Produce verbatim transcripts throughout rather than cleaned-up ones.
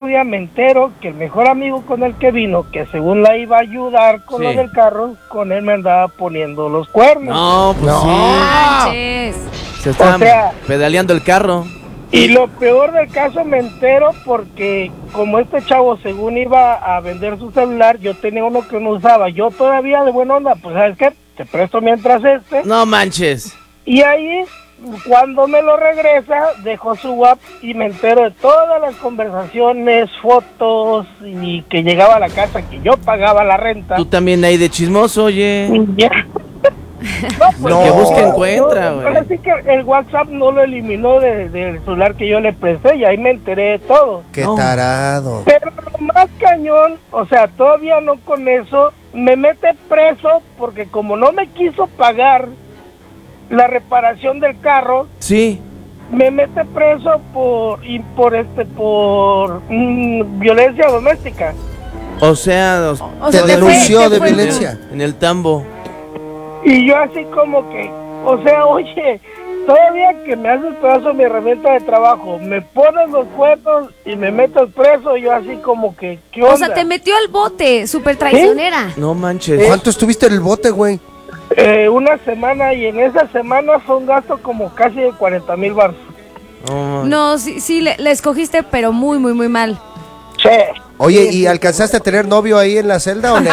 día me entero que el mejor amigo con el que vino, que según la iba a ayudar con Sí. lo del carro, con él me andaba poniendo los cuernos. No, pues No. sí. Manches. Se estaban O sea- pedaleando el carro. Y lo peor del caso, me entero porque como este chavo según iba a vender su celular, yo tenía uno que no usaba. Yo todavía de buena onda, pues ¿sabes qué? Te presto mientras este. No manches. Y ahí, cuando me lo regresa, dejó su WhatsApp y me entero de todas las conversaciones, fotos, y que llegaba a la casa, que yo pagaba la renta. Tú también ahí de chismoso, oye. Ya. No, pues, El que No. busca encuentra, yo- güey. ahora sí que el WhatsApp no lo eliminó de- del celular que yo le presté y ahí me enteré de todo. Qué No. tarado. Pero lo más cañón, o sea, todavía no con eso, me mete preso porque como no me quiso pagar la reparación del carro, Sí. me mete preso por y por este por mm, violencia doméstica. O sea, O Te sea, ¿qué denunció fue? de ¿Qué fue? violencia. en el tambo. Y yo así como que, o sea, oye, todavía que me haces pedazo de mi herramienta de trabajo, me pones los cuernos y me metes preso, yo así como que, ¿qué onda? O sea, te metió al bote, súper traicionera. No manches. ¿Cuánto estuviste en el bote, güey? Eh, una semana, y en esa semana fue un gasto como casi de cuarenta mil baros. No, No, sí, sí, le, le escogiste, pero muy, muy, muy mal. Sí. Oye, ¿y alcanzaste a tener novio ahí en la celda o no?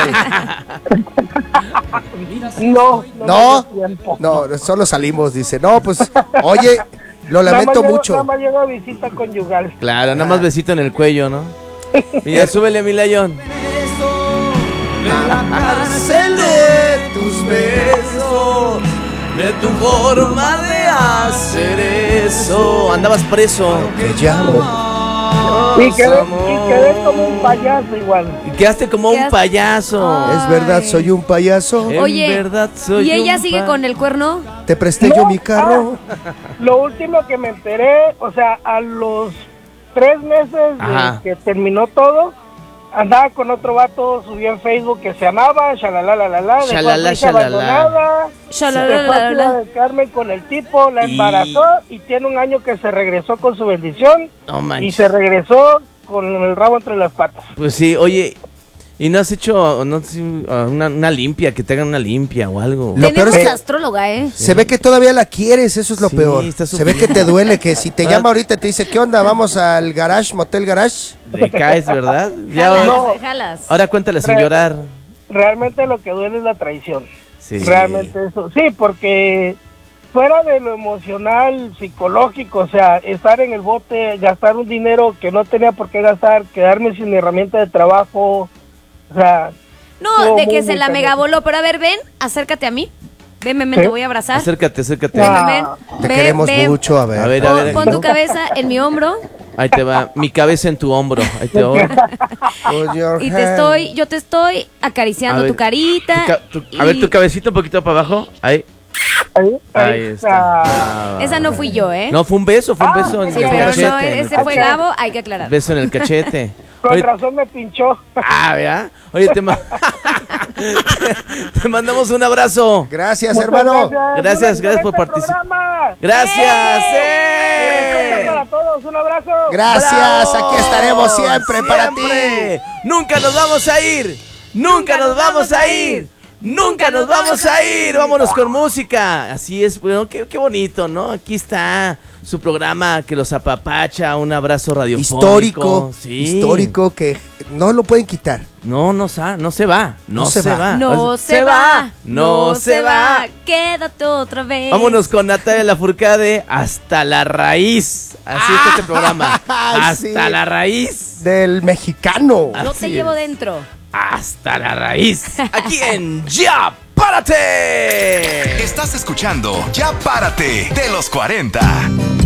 No, no. ¿No? me dio tiempo. No, solo salimos, dice. No, pues, oye, lo Nada más lamento llego- mucho. Nada más llego a visita conyugal. Claro, nada más besito en el cuello, ¿no? Mira, súbele, mi layón. de tus besos, de tu forma de hacer eso. Andabas preso. Te llamo. Y quedé, y quedé como un payaso igual. Y quedaste como un Quedaste- payaso. Es verdad, soy un payaso. En Oye, verdad soy ¿y ella un sigue pa- con el cuerno? Te presté No, yo mi carro. ah, lo último que me enteré, o sea, a los tres meses Ajá. de que terminó todo, andaba con otro vato, subió en Facebook que se amaba, shalalalala, dejó a su Shalala, hija shalala. abandonada, Shalala, se fue a la, la, Ciudad la. del Carmen con el tipo, la Y- embarazó y tiene un año que se regresó con su bendición No y manches. se regresó con el rabo entre las patas. Pues sí, oye, ¿y no has hecho no, sé, una, una limpia, que te hagan una limpia o algo? Lo peor Tenemos es que- astróloga, ¿eh? Se ve que todavía la quieres, eso es lo Sí, peor. está Se ve que sufriendo. te duele, que si te llama ahorita y te dice, ¿qué onda? Vamos al garage, motel garage. Le caes, ¿verdad? Ya, Jalas, No. jalas. ahora cuéntale sin Re- llorar. Realmente lo que duele es la traición. Sí. Realmente eso, sí, porque fuera de lo emocional, psicológico, o sea, estar en el bote, gastar un dinero que no tenía por qué gastar, quedarme sin herramienta de trabajo, o sea, No, No, de muy, que muy se la cañón. mega voló. Pero a ver, ven, acércate a mí. Ven, ven, ven, ¿Sí? te voy a abrazar. Acércate, acércate. Ven, Ah. ven, ven. Te Ven, queremos ven. mucho, a ver. A ver, a Pon, ver. pon tu cabeza en mi hombro Ahí te va, mi cabeza en tu hombro. Ahí te voy. Put your y te hand. estoy, yo te estoy acariciando A ver, tu carita. Tu ca- tu- y- a ver, tu cabecita un poquito para abajo. Ahí. ahí, ahí Ahí está. está. Esa no fui yo, ¿eh? No, fue un beso, fue un Ah, beso en Sí, el pero cachete. no, en el ese fue cachete. Gabo, hay que aclarar. Beso en el cachete. Con Oye, razón me pinchó. ah, ¿verdad? Oye, te, ma- te mandamos un abrazo. Gracias, Muchas hermano. Gracias, gracias por Excelente participar. programa. Gracias. Respeto ¡eh! para todos, un abrazo. Gracias, ¡Bravo! aquí estaremos siempre, para ti. Siempre. Nunca nos vamos a ir. Nunca nos vamos a ir. Nunca nos vamos a ir. Vámonos con música. Así es, bueno, qué, qué bonito, ¿no? Aquí está su programa que los apapacha. Un abrazo radiofónico. Histórico, Sí. histórico que no lo pueden quitar. No, no, sa- no se va. No, No se se, va. va. No se, va, no se va. Quédate otra vez. Vámonos con Natalia Lafourcade hasta la raíz. Así es este programa. Ay, Hasta sí. la raíz. Del mexicano. Yo Así te es. llevo dentro. Hasta la raíz. Aquí en Ya Párate. Estás escuchando Ya Párate de los cuarenta.